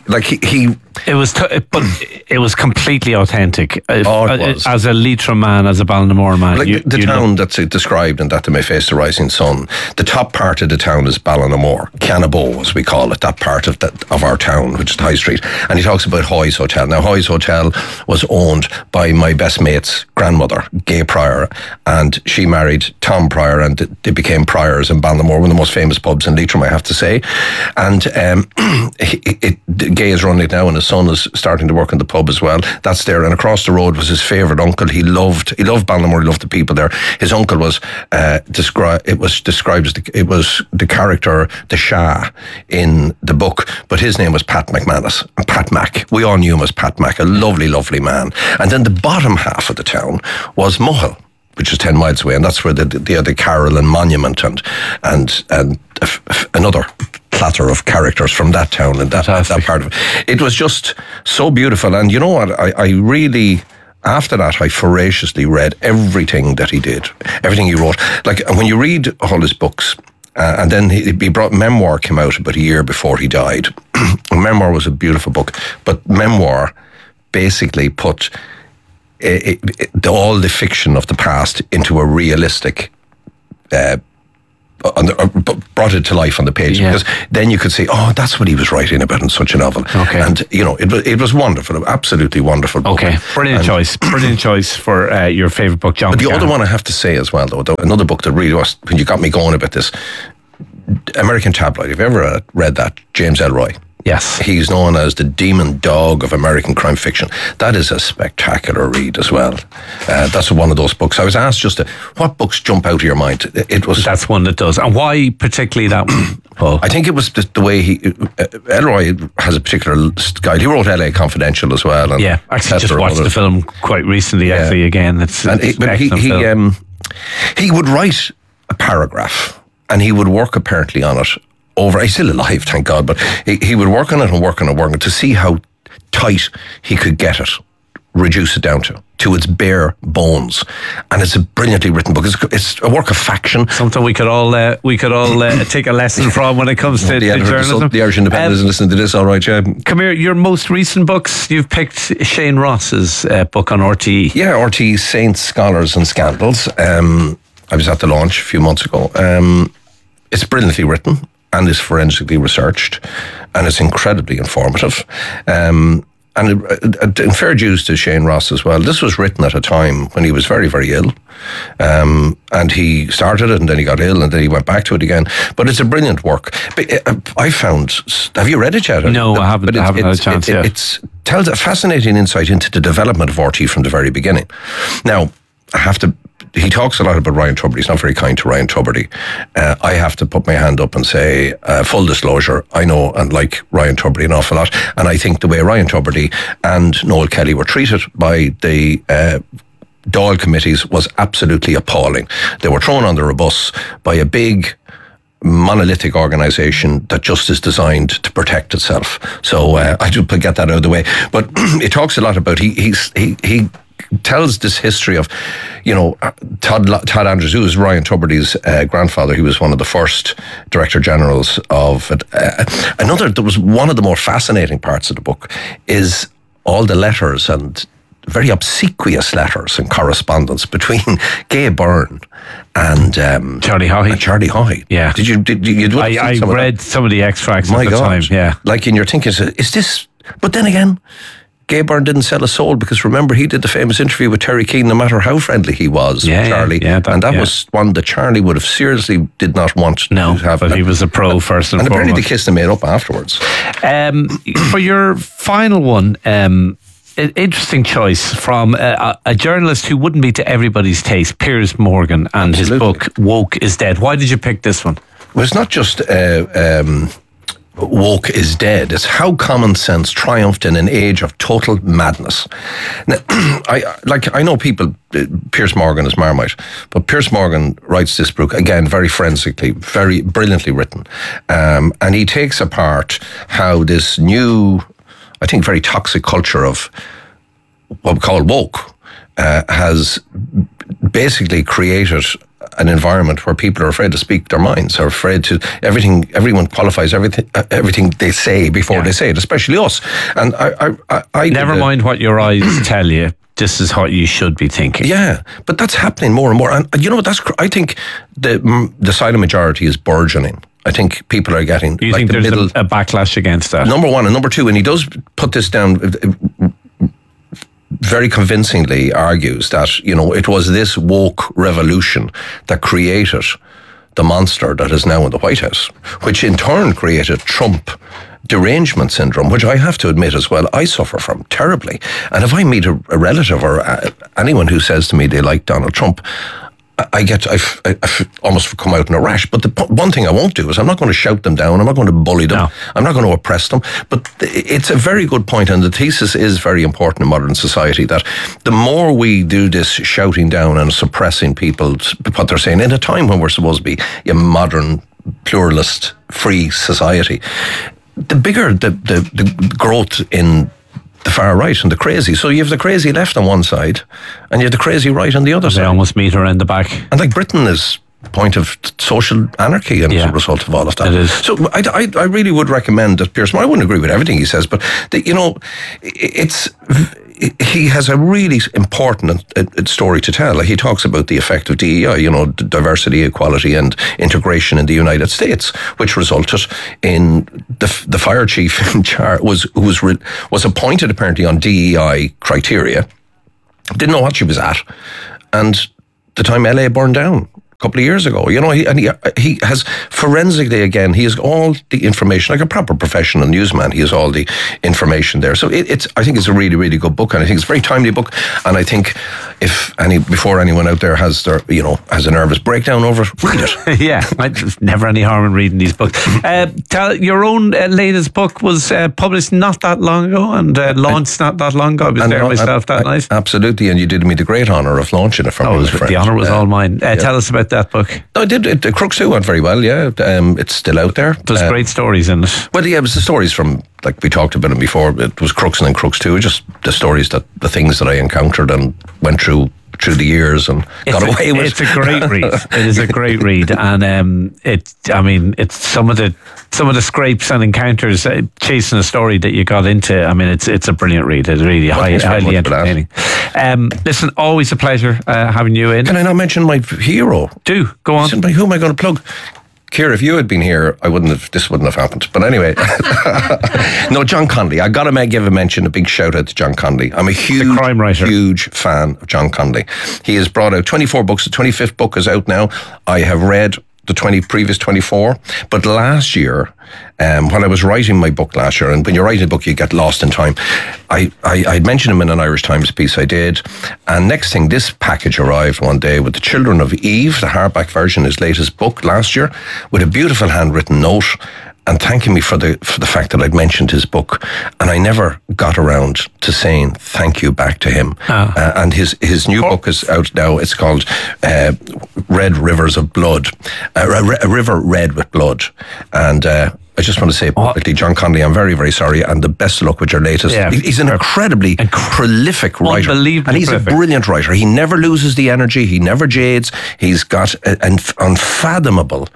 it was completely authentic. It was. As a Leitrim man, as a Ballinamore man. Like the town that's described in That They May Face the Rising Sun, the top part of the town is Ballinamore, Canabo as we call it, that part of our town, which is High Street. And he talks about Hoy's Hotel. Now Hoy's Hotel was owned by my best mate's grandmother, Gay Pryor, and she married Tom Pryor, and they became Pryors in Ballinamore, one of the most famous pubs in Leitrim, I have to say. And Gay is running it now, and son is starting to work in the pub as well. That's there. And across the road was his favourite uncle. He loved Ballymore. He loved the people there. His uncle was described as it was the character, the Shah, in the book, but his name was Pat McManus. Pat Mac. We all knew him as Pat Mac, a lovely, lovely man. And then the bottom half of the town was Mohill, which is 10 miles away, and that's where the Carolan Monument and another platter of characters from that town and that part of it. It was just so beautiful, and you know what? I really, after that, I voraciously read everything that he did, everything he wrote. Like, when you read all his books, and then he brought Memoir, came out about a year before he died. Memoir was a beautiful book, but Memoir basically put all the fiction of the past into a realistic, brought it to life on the page, because then you could say, oh, that's what he was writing about in such a novel. Okay. And, you know, it was wonderful, absolutely wonderful book. Okay, brilliant choice for your favourite book, John. But the other one I have to say as well, though, another book that really was, when you got me going about this, American Tabloid. Have you ever read that? James Ellroy. Yes. He's known as the demon dog of American crime fiction. That is a spectacular read as well. That's one of those books. I was asked what books jump out of your mind? That's one that does. And why particularly that one, Paul? I think it was the way Ellroy has a particular style. He wrote LA Confidential as well. And yeah, actually just watched the film quite recently, actually, again. He would write a paragraph and he would work apparently on it he's still alive, thank God, but he would work on it and work on it to see how tight he could get it, reduce it down to its bare bones. And it's a brilliantly written book. It's a work of faction. Something we could all take a lesson from when it comes to journalism. The Irish Independent is listening to this, all right, yeah. Come here, your most recent books, you've picked Shane Ross's book on RTE. Yeah, RTE, Saints, Scholars and Scandals. I was at the launch a few months ago. It's brilliantly written and is forensically researched, and it's incredibly informative. And in fair dues to Shane Ross as well, this was written at a time when he was very, very ill. And he started it, and then he got ill, and then he went back to it again. But it's a brilliant work. I found... Have you read it yet? No, I haven't had a chance yet. It tells a fascinating insight into the development of RT from the very beginning. Now, he talks a lot about Ryan Tubridy. He's not very kind to Ryan Tubridy. I have to put my hand up and say, full disclosure, I know and like Ryan Tubridy an awful lot. And I think the way Ryan Tubridy and Noel Kelly were treated by the Dáil committees was absolutely appalling. They were thrown under a bus by a big monolithic organisation that just is designed to protect itself. So I do get that out of the way. But it talks a lot about he tells this history of, Todd Andrews, who was Ryan Tubridy's grandfather. He was one of the first Director Generals of it. That was one of the more fascinating parts of the book is all the letters and very obsequious letters and correspondence between Gay Byrne and Charlie Haughey. Yeah. I read some of the extracts at the time. Yeah. Like, and you're thinking, is this? But then again, Gay Byrne didn't sell a soul, because remember, he did the famous interview with Terry Keane, no matter how friendly he was, Charlie. That was one that Charlie would have seriously did not want to have. But he was a pro first and foremost. And apparently they kissed and made up afterwards. For your final one, interesting choice from a journalist who wouldn't be to everybody's taste, Piers Morgan, and his book Woke is Dead. Why did you pick this one? Well, it's not just woke is dead. It's how common sense triumphed in an age of total madness. Now, I know people, Piers Morgan is Marmite, but Piers Morgan writes this book, again, very forensically, very brilliantly written. And he takes apart how this new, I think, very toxic culture of what we call woke has basically created an environment where people are afraid to speak their minds, are afraid to everyone qualifies everything they say before they say it, especially us. And I never mind what your eyes tell you. This is what you should be thinking. Yeah, but that's happening more and more. And you know, I think the silent majority is burgeoning. I think people are getting. Do you think there's a backlash against that? Number one, and number two, and he does put this down very convincingly, argues that, it was this woke revolution that created the monster that is now in the White House, which in turn created Trump derangement syndrome, which I have to admit as well, I suffer from terribly. And if I meet a relative or anyone who says to me they like Donald Trump, I almost come out in a rash. But the one thing I won't do is I'm not going to shout them down. I'm not going to bully them. No. I'm not going to oppress them. But it's a very good point, and the thesis is very important in modern society, that the more we do this shouting down and suppressing people, what they're saying, in a time when we're supposed to be a modern, pluralist, free society, the bigger the growth in the far right and the crazy. So you have the crazy left on one side and you have the crazy right on the other side. They almost meet around the back. And like Britain is point of social anarchy as a result of all of that. It is. So I really would recommend that Pearse, I wouldn't agree with everything he says, but he has a really important story to tell. Like, he talks about the effect of DEI, diversity, equality and integration in the United States, which resulted in the fire chief in charge was appointed apparently on DEI criteria, didn't know what she was at, and the time LA burned down a couple of years ago, he has forensically, again, he has all the information, like a proper professional newsman. He has all the information there. So I think it's a really, really good book, and I think it's a very timely book. And I think before anyone out there has a nervous breakdown over it, read it. Yeah, there's never any harm in reading these books. Your own latest book was published not that long ago and launched not that long ago. I was there myself that night. Absolutely, and you did me the great honour of launching it for me. The honour was all mine. Tell us about that book. I did. Crooks 2 went very well, yeah. It's still out there. There's great stories in it. Well, yeah, it was the stories from, like we talked about it before, it was Crooks and then Crooks 2, just the stories the things that I encountered and went through the years and got away with. It's a great read. It is a great read, and it's some of the scrapes and encounters chasing a story that you got into. I mean, it's a brilliant read. It's really highly entertaining. Listen, always a pleasure having you in. Can I not mention my hero? Do go on. Who am I going to plug? Ciara, if you had been here, this wouldn't have happened. But anyway, no, John Connolly. I got to give a big shout out to John Connolly. I'm a huge crime writer, huge fan of John Connolly. He has brought out 24 books. The 25th book is out now. I have read the previous 24, but last year, when I was writing my book last year, and when you're writing a book you get lost in time, I'd mentioned him in an Irish Times piece I did, and next thing, this package arrived one day with The Children of Eve, the hardback version, his latest book last year, with a beautiful handwritten note and thanking me for the fact that I'd mentioned his book, and I never got around to saying thank you back to him. And his new book is out now. It's called Red Rivers of Blood, a river red with blood. And I just want to say publicly, John Connolly, I'm very, very sorry, and the best of luck with your latest. Yeah. He's an incredibly prolific writer, and he's a brilliant writer. He never loses the energy. He never jades. He's got an unfathomable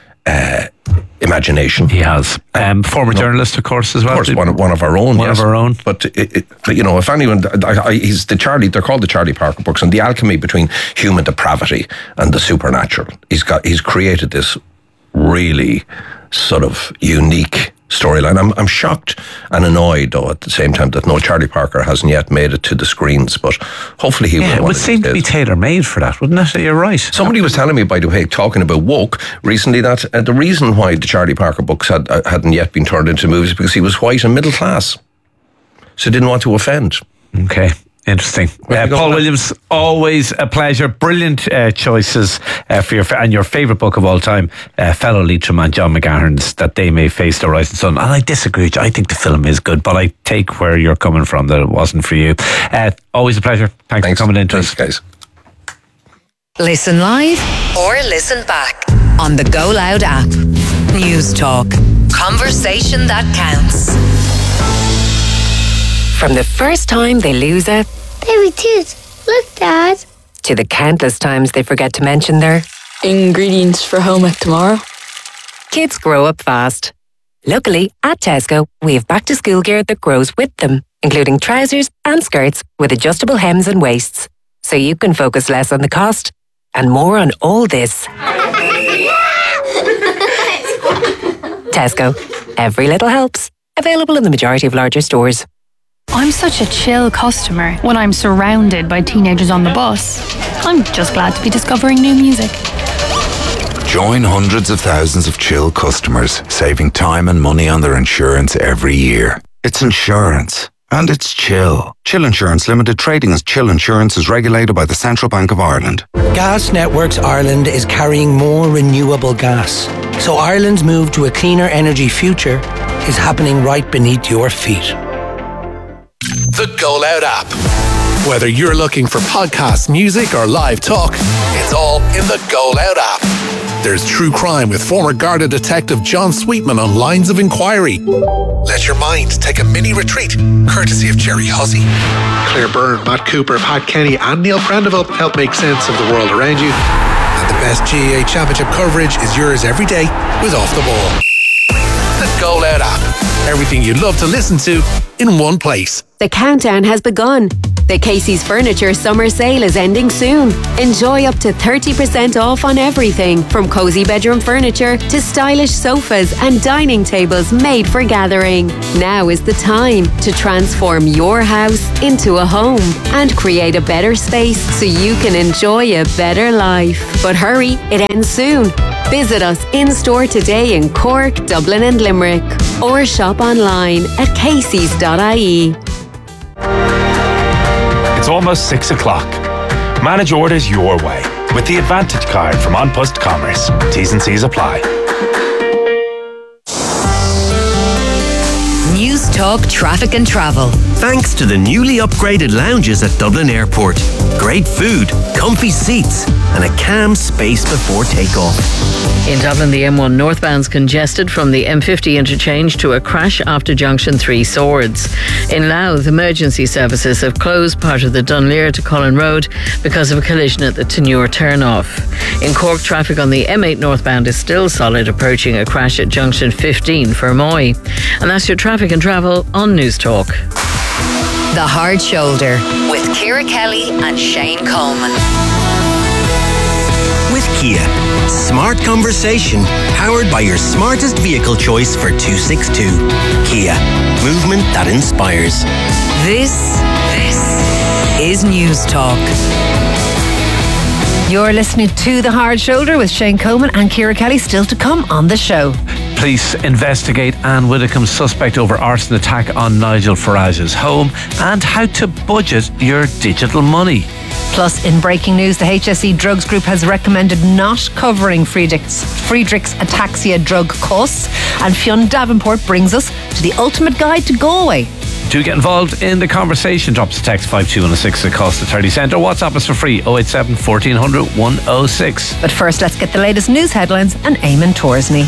imagination. He has. Former journalist, of course, as well. Of course, one of our own. One of our own. But if anyone, he's they're called the Charlie Parker books, and the alchemy between human depravity and the supernatural. He's created this really sort of unique storyline. I'm shocked and annoyed, though, at the same time, that no, Charlie Parker hasn't yet made it to the screens, but hopefully he will. It would seem to be tailor-made for that, wouldn't it? You're right. Somebody was telling me, by the way, talking about woke recently, that the reason why the Charlie Parker books hadn't yet been turned into movies is because he was white and middle class, so didn't want to offend. Okay. Interesting. Paul Williams, always a pleasure. Brilliant choices for your favourite book of all time, fellow Leitrim man John McGahern's That They May Face the Rising Sun. And I disagree with you. I think the film is good, but I take where you're coming from, that it wasn't for you. Always a pleasure. Thanks for coming in to us, guys. Listen live or listen back on the Go Loud app. News Talk. Conversation that counts. From the first time they lose a baby tooth. Look, Dad. To the countless times they forget to mention their ingredients for home ec tomorrow. Kids grow up fast. Luckily, at Tesco, we have back to school gear that grows with them, including trousers and skirts with adjustable hems and waists. So you can focus less on the cost and more on all this. Tesco. Every little helps. Available in the majority of larger stores. I'm such a chill customer when I'm surrounded by teenagers on the bus. I'm just glad to be discovering new music. Join hundreds of thousands of Chill customers, saving time and money on their insurance every year. It's insurance. And it's Chill. Chill Insurance Limited, trading as Chill Insurance, is regulated by the Central Bank of Ireland. Gas Networks Ireland is carrying more renewable gas. So Ireland's move to a cleaner energy future is happening right beneath your feet. The Go Loud app. Whether you're looking for podcasts, music, or live talk, it's all in the Go Loud app. There's true crime with former Garda detective John Sweetman on Lines of Inquiry. Let your mind take a mini retreat, courtesy of Jerry Hussey. Claire Byrne, Matt Cooper, Pat Kenny, and Neil Prendeville help make sense of the world around you. And the best GAA Championship coverage is yours every day with Off the Ball. The Go Loud app. Everything you'd love to listen to in one place. The countdown has begun. The Casey's Furniture Summer Sale is ending soon. Enjoy up to 30% off on everything, from cosy bedroom furniture to stylish sofas and dining tables made for gathering. Now is the time to transform your house into a home and create a better space so you can enjoy a better life. But hurry, it ends soon. Visit us in-store today in Cork, Dublin and Limerick, or shop online at caseys.ie. It's almost 6 o'clock. Manage orders your way with the Advantage card from An Post Commerce. T's and C's apply. News Talk Traffic and Travel. Thanks to the newly upgraded lounges at Dublin Airport. Great food, comfy seats, and a calm space before takeoff. In Dublin, the M1 northbound's congested from the M50 interchange to a crash after Junction 3 Swords. In Louth, emergency services have closed part of the Dunleer to Cullen Road because of a collision at the Tenure turnoff. In Cork, traffic on the M8 northbound is still solid, approaching a crash at Junction 15 for Moy. And that's your traffic and travel on News Talk. The Hard Shoulder with Ciara Kelly and Shane Coleman. With Kia, smart conversation powered by your smartest vehicle choice for 262. Kia, movement that inspires. This is News Talk. You're listening to The Hard Shoulder with Shane Coleman and Ciara Kelly, still to come on the show. Police investigate Anne Widdecombe's suspect over arson attack on Nigel Farage's home and how to budget your digital money. Plus, in breaking news, the HSE Drugs Group has recommended not covering Friedrich's ataxia drug costs. And Fionn Davenport brings us to the ultimate guide to Galway. Do get involved in the conversation. Drop us a text 52106, it costs a 30 cent, or WhatsApp us for free 087 1400 106. But first, let's get the latest news headlines and Eamon Torsney.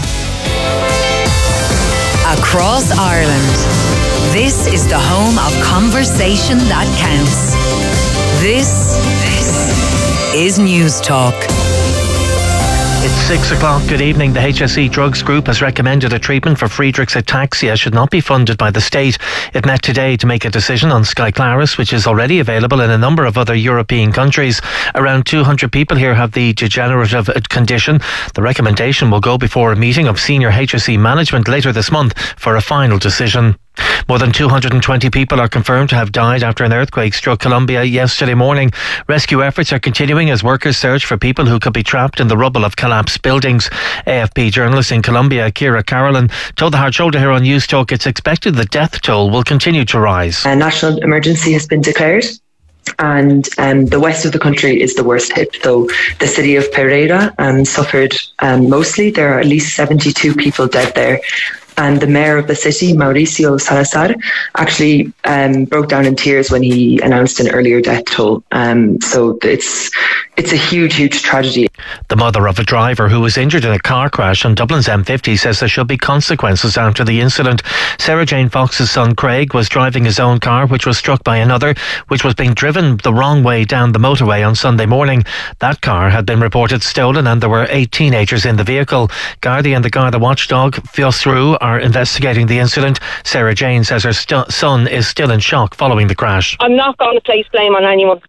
Across Ireland, this is the home of conversation that counts. This is News Talk. It's 6 o'clock. Good evening. The HSE Drugs Group has recommended a treatment for Friedrich's ataxia should not be funded by the state. It met today to make a decision on Skyclarys, which is already available in a number of other European countries. Around 200 people here have the degenerative condition. The recommendation will go before a meeting of senior HSE management later this month for a final decision. More than 220 people are confirmed to have died after an earthquake struck Colombia yesterday morning. Rescue efforts are continuing as workers search for people who could be trapped in the rubble of collapsed buildings. AFP journalist in Colombia, Ciara Carolyn, told the Hard Shoulder here on News Talk it's expected the death toll will continue to rise. A national emergency has been declared. And the west of the country is the worst hit, though the city of Pereira suffered mostly. There are at least 72 people dead there. And the mayor of the city, Mauricio Salazar, actually broke down in tears when he announced an earlier death toll. So it's a huge, huge tragedy. The mother of a driver who was injured in a car crash on Dublin's M50 says there should be consequences after the incident. Sarah Jane Fox's son Craig was driving his own car, which was struck by another, which was being driven the wrong way down the motorway on Sunday morning. That car had been reported stolen and there were 8 teenagers in the vehicle. Gardaí and the Garda watchdog Fiosrú are investigating the incident. Sarah Jane says her son is still in shock following the crash. I'm not going to place blame on anyone.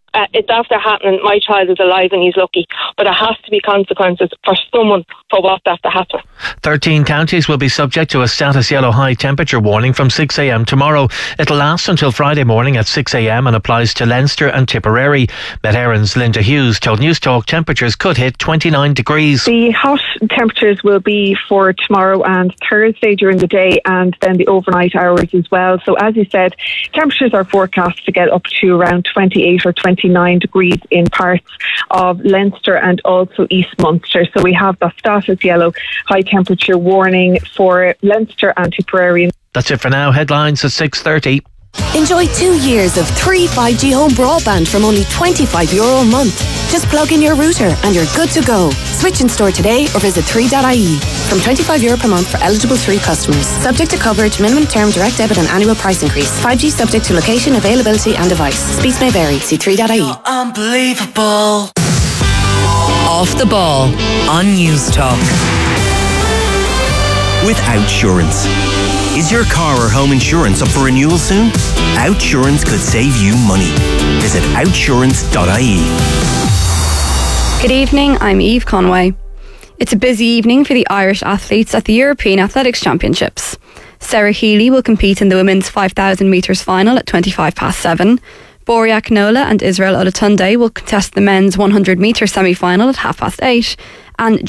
it's after happening. My child is alive and he's lucky, but there has to be consequences for someone for what's after happening. 13 counties will be subject to a status yellow high temperature warning from 6 a.m. tomorrow. It'll last until Friday morning at 6 a.m. and applies to Leinster and Tipperary. Met Éireann's Linda Hughes told News Talk temperatures could hit 29 degrees. The hot temperatures will be for tomorrow and Thursday during the day, and then the overnight hours as well. So as you said, temperatures are forecast to get up to around 28 or 29 degrees in parts of Leinster and also East Munster. So we have the status yellow high temperature warning for Leinster and Tipperary. That's it for now. Headlines at 6:30. Enjoy 2 years of 3 5G home broadband from only €25 a month. Just plug in your router and you're good to go. Switch in store today or visit 3.ie. From €25 per month for eligible 3 customers. Subject to coverage, minimum term, direct debit and annual price increase. 5G subject to location, availability and device. Speeds may vary. See 3.ie. Unbelievable. Off the Ball on News Talk. With Outsurance. Is your car or home insurance up for renewal soon? Outsurance could save you money. Visit outsurance.ie. Good evening, I'm Eve Conway. It's a busy evening for the Irish athletes at the European Athletics Championships. Sarah Healy will compete in the women's 5,000 metres final at 7:25. Borja Knola and Israel Olatunde will contest the men's 100 metre semi-final at 8:30. And